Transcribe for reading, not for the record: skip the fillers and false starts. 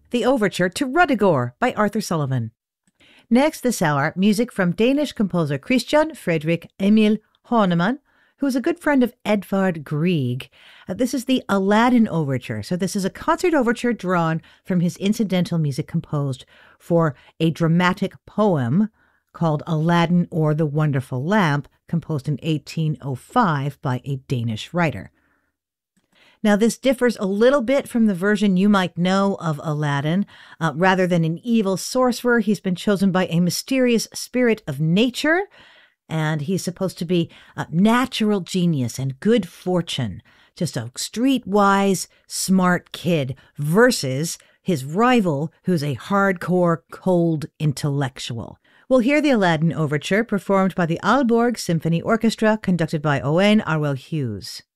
the overture to Ruddigore by Arthur Sullivan. Next this hour, music from Danish composer Christian Fredrik Emil Horneman, who is a good friend of Edvard Grieg. This is the Aladdin Overture. So this is a concert overture drawn from his incidental music composed for a dramatic poem called Aladdin or the Wonderful Lamp, composed in 1805 by a Danish writer. Now, this differs a little bit from the version you might know of Aladdin. Rather than an evil sorcerer, he's been chosen by a mysterious spirit of nature, and he's supposed to be a natural genius and good fortune, just a streetwise, smart kid, versus his rival, who's a hardcore, cold intellectual. We'll hear the Aladdin Overture performed by the Aalborg Symphony Orchestra, conducted by Owain Arwell Hughes.